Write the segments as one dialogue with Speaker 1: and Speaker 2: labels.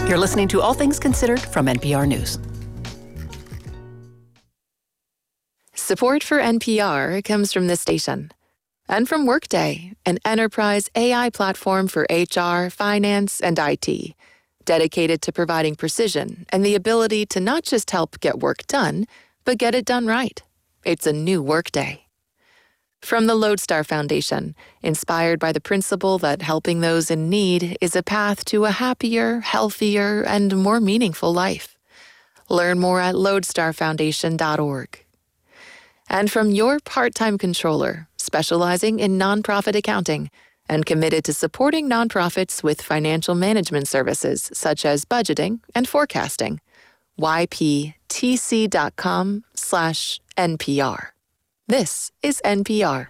Speaker 1: You're listening to All Things Considered from NPR News.
Speaker 2: Support for NPR comes from this station and from Workday, an enterprise AI platform for HR, finance, and IT, dedicated to providing precision and the ability to not just help get work done, but get it done right. It's a new Workday. From the Lodestar Foundation, inspired by the principle that helping those in need is a path to a happier, healthier, and more meaningful life. Learn more at lodestarfoundation.org. And from your part-time controller, specializing in nonprofit accounting and committed to supporting nonprofits with financial management services such as budgeting and forecasting. yptc.com/NPR. This is NPR.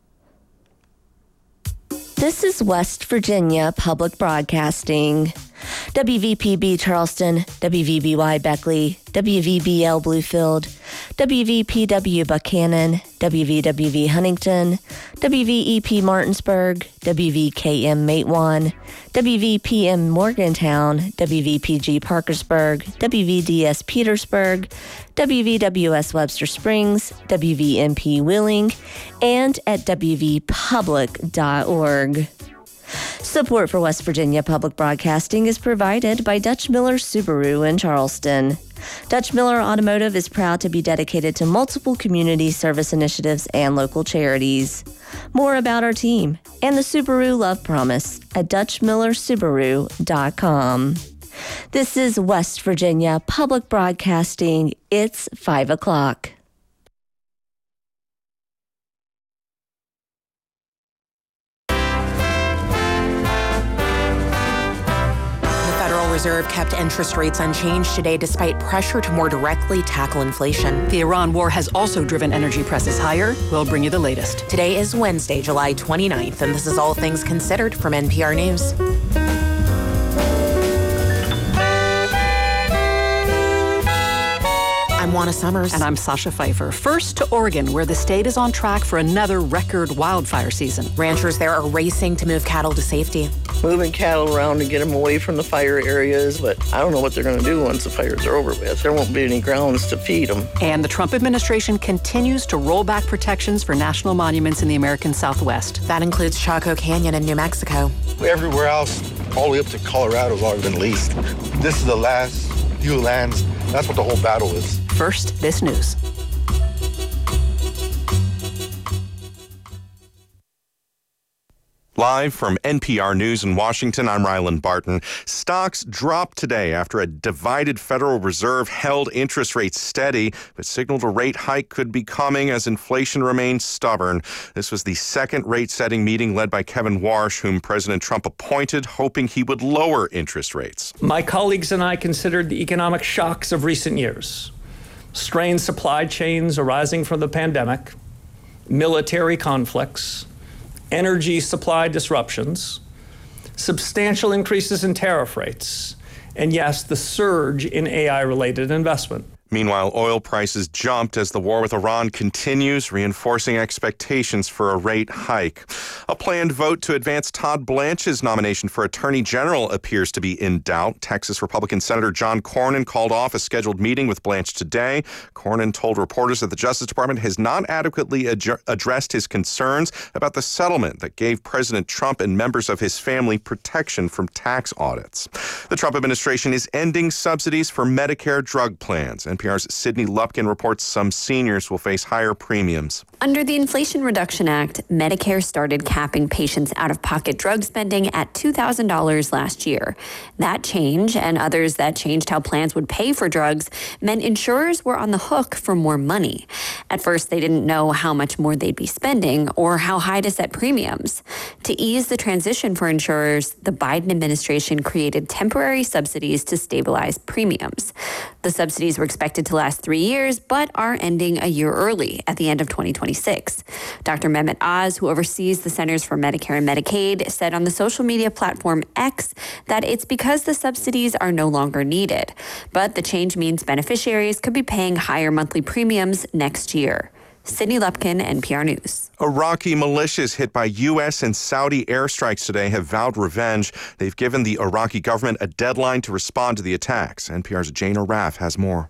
Speaker 3: This is West Virginia Public Broadcasting. WVPB Charleston, WVBY Beckley, WVBL Bluefield, WVPW Buchanan, WVWV Huntington, WVEP Martinsburg, WVKM Matewan, WVPM Morgantown, WVPG Parkersburg, WVDS Petersburg, WVWS Webster Springs, WVMP Wheeling, and at WVpublic.org. Support for West Virginia Public Broadcasting is provided by Dutch Miller Subaru in Charleston. Dutch Miller Automotive is proud to be dedicated to multiple community service initiatives and local charities. More about our team and the Subaru Love Promise at DutchMillerSubaru.com. This is West Virginia Public Broadcasting. It's 5 o'clock.
Speaker 4: Reserve kept interest rates unchanged today despite pressure to more directly tackle inflation.
Speaker 1: The Iran war has also driven energy prices higher. We'll bring you the latest.
Speaker 4: Today is Wednesday, July 29th, and this is All Things Considered from NPR News. I'm Juana Summers.
Speaker 1: And I'm Sasha Pfeiffer. First to Oregon, where the state is on track for another record wildfire season.
Speaker 4: Ranchers there are racing to move cattle to safety.
Speaker 5: Moving cattle around to get them away from the fire areas, but I don't know what they're going to do once the fires are over with. There won't be any grounds to feed them.
Speaker 1: And the Trump administration continues to roll back protections for national monuments in the American Southwest.
Speaker 4: That includes Chaco Canyon in New Mexico.
Speaker 6: Everywhere else, all the way up to Colorado, has already been leased. This is the last few lands. That's what the whole battle is.
Speaker 1: First, this news.
Speaker 7: Live from NPR News in Washington, I'm Ryland Barton. Stocks dropped today after a divided Federal Reserve held interest rates steady, but signaled a rate hike could be coming as inflation remains stubborn. This was the second rate-setting meeting led by Kevin Warsh, whom President Trump appointed, hoping he would lower interest rates.
Speaker 8: My colleagues and I considered the economic shocks of recent years. Strained supply chains arising from the pandemic, military conflicts, energy supply disruptions, substantial increases in tariff rates, and yes, the surge in AI-related investment.
Speaker 7: Meanwhile, oil prices jumped as the war with Iran continues, reinforcing expectations for a rate hike. A planned vote to advance Todd Blanche's nomination for Attorney General appears to be in doubt. Texas Republican Senator John Cornyn called off a scheduled meeting with Blanche today. Cornyn told reporters that the Justice Department has not adequately addressed his concerns about the settlement that gave President Trump and members of his family protection from tax audits. The Trump administration is ending subsidies for Medicare drug plans. NPR's Sydney Lupkin reports some seniors will face higher premiums.
Speaker 9: Under the Inflation Reduction Act, Medicare started capping patients' out-of-pocket drug spending at $2,000 last year. That change, and others that changed how plans would pay for drugs, meant insurers were on the hook for more money. At first, they didn't know how much more they'd be spending or how high to set premiums. To ease the transition for insurers, the Biden administration created temporary subsidies to stabilize premiums. The subsidies were expected to last 3 years, but are ending a year early at the end of 2026. Dr. Mehmet Oz, who oversees the Centers for Medicare and Medicaid, said on the social media platform X that it's because the subsidies are no longer needed. But the change means beneficiaries could be paying higher monthly premiums next year. Sydney Lupkin, NPR News.
Speaker 7: Iraqi militias hit by U.S. and Saudi airstrikes today have vowed revenge. They've given the Iraqi government a deadline to respond to the attacks. NPR's Jana Raff has more.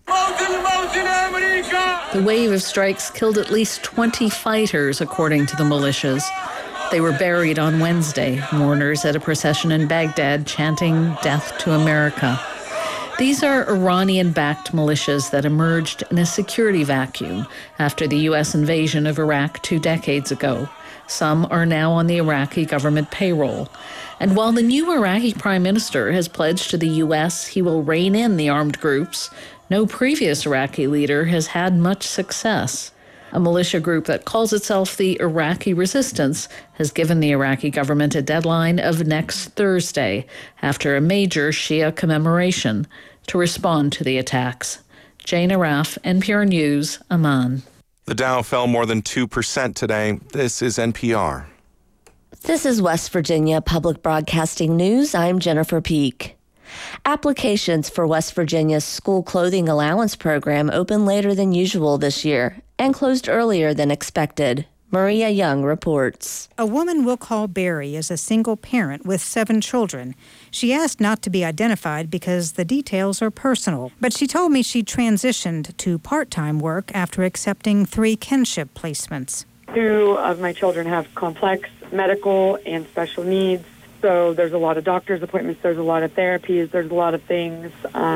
Speaker 10: The wave of strikes killed at least 20 fighters, according to the militias. They were buried on Wednesday, mourners at a procession in Baghdad chanting "Death to America." These are Iranian-backed militias that emerged in a security vacuum after the U.S. invasion of Iraq 2 decades ago. Some are now on the Iraqi government payroll. And while the new Iraqi prime minister has pledged to the U.S. he will rein in the armed groups, no previous Iraqi leader has had much success. A militia group that calls itself the Iraqi Resistance has given the Iraqi government a deadline of next Thursday after a major Shia commemoration to respond to the attacks. Jana Raff, NPR News, Amman.
Speaker 7: The Dow fell more than 2% today. This is NPR.
Speaker 3: This is West Virginia Public Broadcasting News. I'm Jennifer Peak. Applications for West Virginia's school clothing allowance program opened later than usual this year and closed earlier than expected. Maria Young reports.
Speaker 11: A woman we'll call Barry is a single parent with 7 children. She asked not to be identified because the details are personal, but she told me she transitioned to part-time work after accepting 3 kinship placements.
Speaker 12: 2 of my children have complex medical and special needs, so there's a lot of doctor's appointments, there's a lot of therapies, there's a lot of things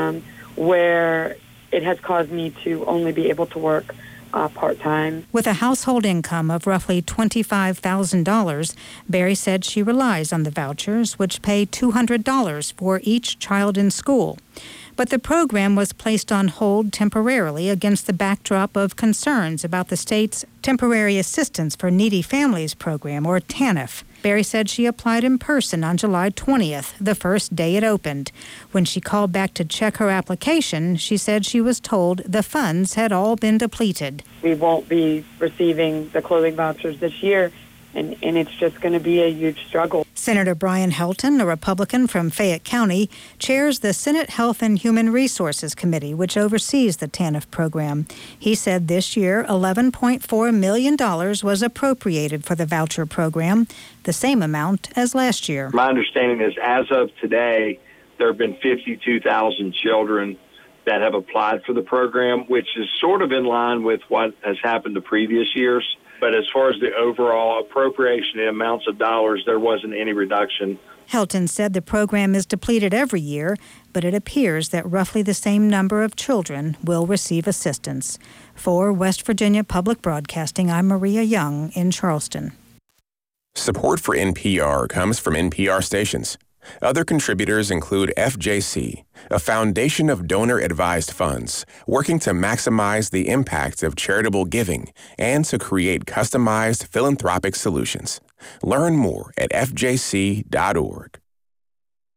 Speaker 12: where it has caused me to only be able to work part-time.
Speaker 11: With a household income of roughly $25,000, Barry said she relies on the vouchers, which pay $200 for each child in school. But the program was placed on hold temporarily against the backdrop of concerns about the state's Temporary Assistance for Needy Families program, or TANF. Barry said she applied in person on July 20th, the first day it opened. When she called back to check her application, she said she was told the funds had all been depleted.
Speaker 12: We won't be receiving the clothing vouchers this year, and it's just going to be a huge struggle.
Speaker 11: Senator Brian Helton, a Republican from Fayette County, chairs the Senate Health and Human Resources Committee, which oversees the TANF program. He said this year $11.4 million was appropriated for the voucher program, the same amount as last year.
Speaker 13: My understanding is as of today, there have been 52,000 children that have applied for the program, which is sort of in line with what has happened the previous years. But as far as the overall appropriation in amounts of dollars, there wasn't any reduction.
Speaker 11: Helton said the program is depleted every year, but it appears that roughly the same number of children will receive assistance. For West Virginia Public Broadcasting, I'm Maria Young in Charleston.
Speaker 14: Support for NPR comes from NPR stations. Other contributors include FJC, a foundation of donor-advised funds working to maximize the impact of charitable giving and to create customized philanthropic solutions. Learn more at fjc.org.